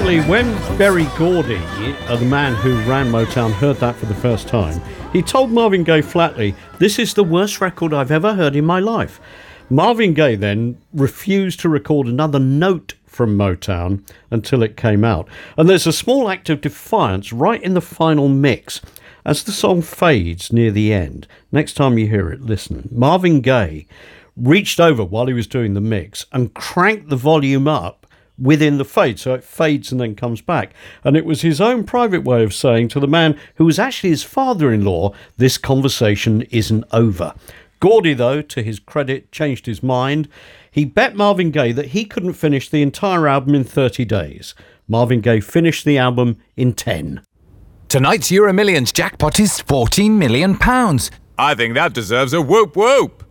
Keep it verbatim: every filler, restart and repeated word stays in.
apparently when Berry Gordy, uh, the man who ran Motown, heard that for the first time, he told Marvin Gaye flatly, "This is the worst record I've ever heard in my life." Marvin Gaye then refused to record another note from Motown until it came out. And there's a small act of defiance right in the final mix as the song fades near the end. Next time you hear it, listen. Marvin Gaye reached over while he was doing the mix and cranked the volume up within the fade, so it fades and then comes back. And it was his own private way of saying to the man who was actually his father-in-law, this conversation isn't over. Gordy, though, to his credit, changed his mind. He bet Marvin Gaye that he couldn't finish the entire album in thirty days. Marvin Gaye finished the album in ten. Tonight's Euro Millions jackpot is fourteen million pounds. I think that deserves a whoop whoop.